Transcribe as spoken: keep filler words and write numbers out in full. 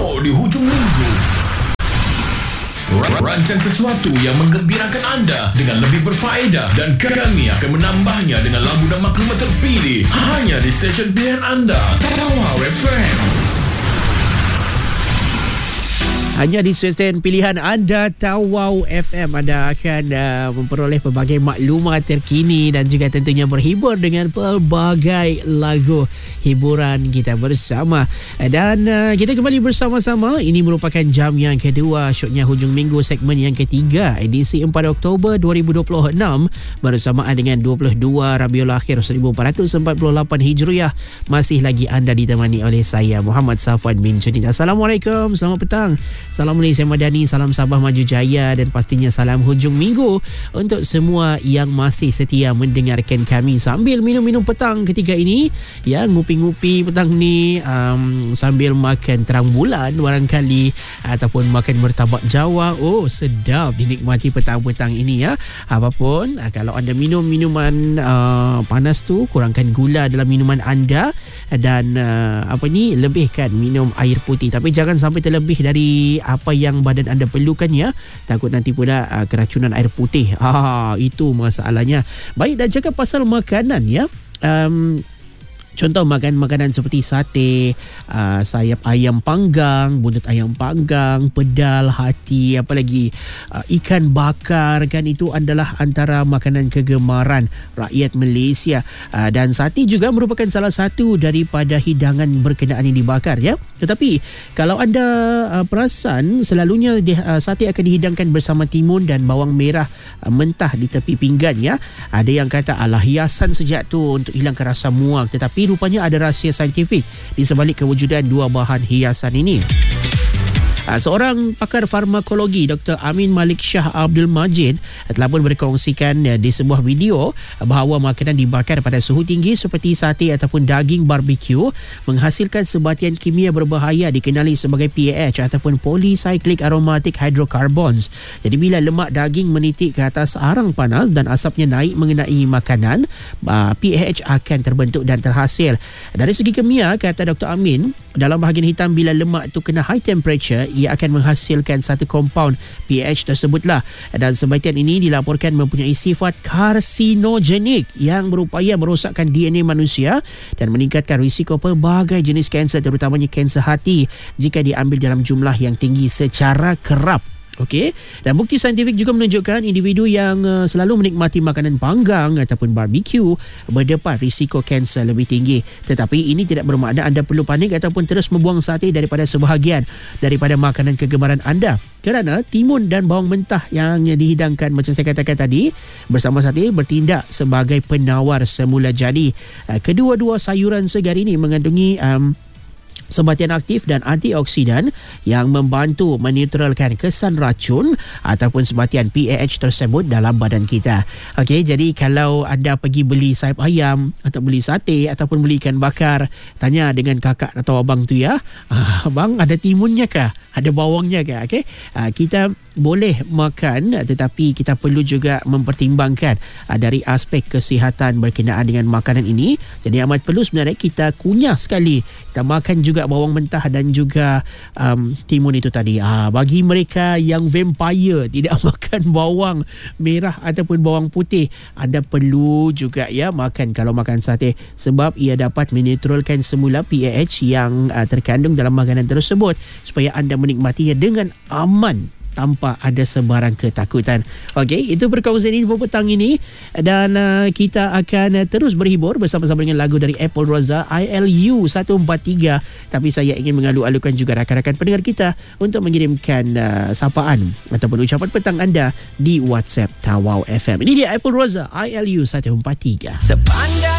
show di hujung minggu. Rancang sesuatu yang menggembirakan anda dengan lebih berfaedah dan kami akan menambahnya dengan lagu dan maklumat terpilih hanya di stesen pilihan anda, Tawau F M. Hanya di stesen pilihan anda, Tawau F M. Anda akan uh, memperoleh pelbagai maklumat terkini dan juga tentunya berhibur dengan pelbagai lagu hiburan kita bersama. Dan uh, kita kembali bersama-sama. Ini merupakan jam yang kedua syoknya hujung minggu, segmen yang ketiga, edisi empat Oktober dua ribu dua puluh enam, bersamaan dengan dua puluh dua Rabiul Akhir seribu empat ratus empat puluh lapan Hijriah. Masih lagi anda ditemani oleh saya, Muhammad Safwan bin Junid. Assalamualaikum, selamat petang. Salam Malaysia Madani, salam Sabah Maju Jaya dan pastinya salam hujung minggu untuk semua yang masih setia mendengarkan kami sambil minum-minum petang ketika ini. Ya, ngupi-ngupi petang ni um, sambil makan terang bulan barangkali ataupun makan martabak Jawa. Oh, sedap dinikmati petang-petang ini ya. Apapun, kalau anda minum minuman uh, panas tu, kurangkan gula dalam minuman anda dan uh, apa ni, lebihkan minum air putih. Tapi jangan sampai terlebih dari apa yang badan anda perlukan ya. Takut nanti pula uh, keracunan air putih. Ah, itu masalahnya. Baik, dan cakap pasal makanan ya. Um, Contoh makan makanan seperti sate, uh, sayap ayam panggang, buntut ayam panggang, pedal, hati, apa lagi, uh, ikan bakar, kan itu adalah antara makanan kegemaran rakyat Malaysia. Uh, dan sate juga merupakan salah satu daripada hidangan berkenaan yang dibakar ya. Tetapi kalau anda uh, perasan, selalunya di, uh, sate akan dihidangkan bersama timun dan bawang merah uh, mentah di tepi pinggan ya. Ada yang kata alah, hiasan sejak tu untuk hilangkan rasa muak, tetapi rupanya ada rahsia saintifik di sebalik kewujudan dua bahan hiasan ini. Seorang pakar farmakologi, Doktor Amin Malik Shah Abdul Majid, telah pun berkongsikan di sebuah video bahawa makanan dibakar pada suhu tinggi seperti sate ataupun daging barbecue menghasilkan sebatian kimia berbahaya dikenali sebagai P A H ataupun Polycyclic Aromatic Hydrocarbons. Jadi bila lemak daging menitik ke atas arang panas dan asapnya naik mengenai makanan, P A H akan terbentuk dan terhasil. Dari segi kimia, kata Doktor Amin, dalam bahagian hitam bila lemak itu kena high temperature, ia akan menghasilkan satu kompaun P A H tersebutlah, dan sebatian ini dilaporkan mempunyai sifat karsinogenik yang berupaya merosakkan D N A manusia dan meningkatkan risiko pelbagai jenis kanser, terutamanya kanser hati jika diambil dalam jumlah yang tinggi secara kerap. Okey, dan bukti saintifik juga menunjukkan individu yang uh, selalu menikmati makanan panggang ataupun barbecue berdepan risiko kanser lebih tinggi. Tetapi ini tidak bermakna anda perlu panik ataupun terus membuang sate daripada sebahagian daripada makanan kegemaran anda. Kerana timun dan bawang mentah yang dihidangkan macam saya katakan tadi bersama sate bertindak sebagai penawar semula jadi. Uh, kedua-dua sayuran segar ini mengandungi um, sebatian aktif dan antioksidan yang membantu menetralkan kesan racun ataupun sebatian P A H tersebut dalam badan kita. Okey, jadi kalau anda pergi beli sayap ayam atau beli sate ataupun beli ikan bakar, tanya dengan kakak atau abang tu ya, ah, abang ada timunnya kah? Ada bawangnya kah? Okey, ah, kita boleh makan tetapi kita perlu juga mempertimbangkan uh, dari aspek kesihatan berkenaan dengan makanan ini. Jadi amat perlu sebenarnya kita kunyah sekali, kita makan juga bawang mentah dan juga um, timun itu tadi. Uh, bagi mereka yang vampire tidak makan bawang merah ataupun bawang putih, anda perlu juga ya makan kalau makan sate, sebab ia dapat menetralkan semula P A H yang uh, terkandung dalam makanan tersebut supaya anda menikmatinya dengan aman tanpa ada sebarang ketakutan. Okey, itu perkongsian info petang ini, dan uh, kita akan uh, terus berhibur bersama-sama dengan lagu dari Apple Roza, I L U seratus empat puluh tiga. Tapi saya ingin mengalu-alukan juga rakan-rakan pendengar kita untuk mengirimkan uh, sapaan ataupun ucapan petang anda di WhatsApp Tawau F M. Ini dia Apple Roza, I L U seratus empat puluh tiga. Sepandai